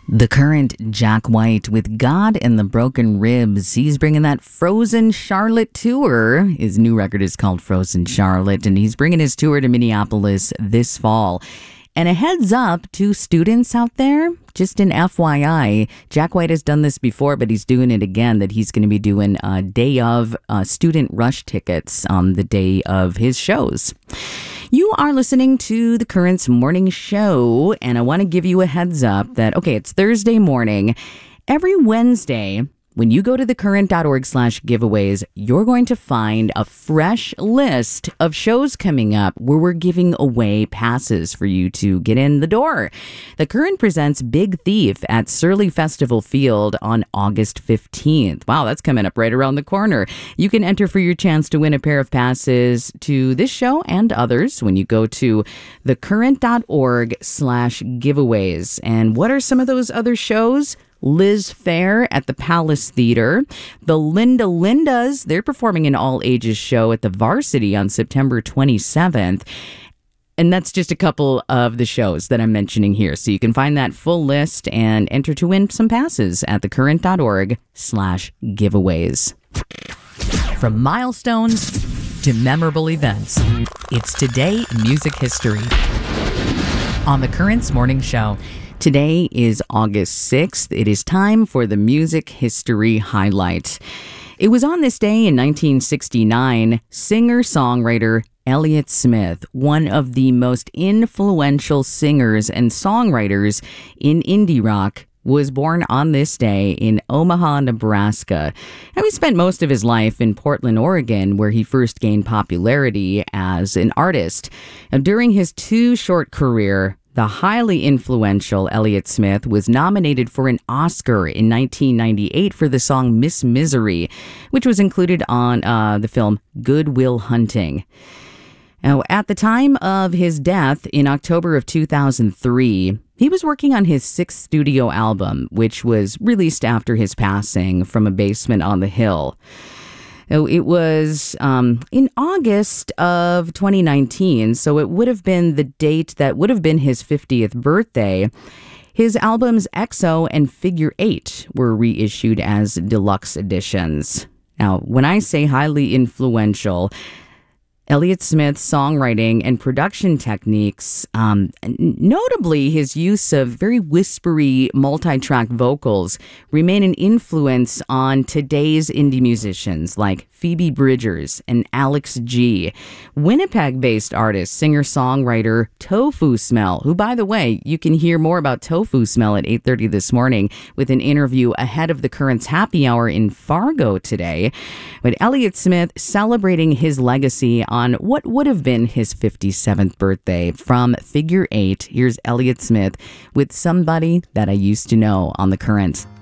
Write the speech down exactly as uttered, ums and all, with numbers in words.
The Current, Jack White with God and the Broken Ribs. He's bringing that Frozen Charlotte tour. His new record is called Frozen Charlotte, and he's bringing his tour to Minneapolis this fall. And a heads up to students out there, just an F Y I, Jack White has done this before, but he's doing it again, that he's going to be doing a day of uh, student rush tickets on the day of his shows. You are listening to The Current's morning show, and I want to give you a heads up that, okay, it's Thursday morning. Every Wednesday, when you go to thecurrent.org slash giveaways, you're going to find a fresh list of shows coming up where we're giving away passes for you to get in the door. The Current presents Big Thief at Surly Festival Field on August fifteenth. Wow, that's coming up right around the corner. You can enter for your chance to win a pair of passes to this show and others when you go to thecurrent.org slash giveaways. And what are some of those other shows? Liz Phair at the Palace Theater. The Linda Lindas, they're performing an all-ages show at the Varsity on September twenty-seventh. And that's just a couple of the shows that I'm mentioning here. So you can find that full list and enter to win some passes at thecurrent.org slash giveaways. From milestones to memorable events, it's Today in Music History on The Current's Morning Show. Today is August sixth. It is time for the Music History Highlight. It was on this day in nineteen sixty-nine, singer-songwriter Elliott Smith, one of the most influential singers and songwriters in indie rock, was born on this day in Omaha, Nebraska. And he spent most of his life in Portland, Oregon, where he first gained popularity as an artist. Now, during his too short career, the highly influential Elliott Smith was nominated for an Oscar in nineteen ninety-eight for the song Miss Misery, which was included on uh, the film Good Will Hunting. Now, at the time of his death in October of two thousand three, he was working on his sixth studio album, which was released after his passing from a basement on the hill. It was um, in August of twenty nineteen, so it would have been the date that would have been his fiftieth birthday. His albums X O and Figure Eight were reissued as deluxe editions. Now, when I say highly influential, Elliott Smith's songwriting and production techniques, um, notably his use of very whispery multi-track vocals, remain an influence on today's indie musicians like Phoebe Bridgers and Alex G. Winnipeg-based artist, singer-songwriter Tofu Smell, who, by the way, you can hear more about Tofu Smell at eight thirty this morning with an interview ahead of the Current's Happy Hour in Fargo today. But Elliott Smith celebrating his legacy on what would have been his fifty-seventh birthday. From Figure Eight, here's Elliott Smith with Somebody That I Used to Know on The Current.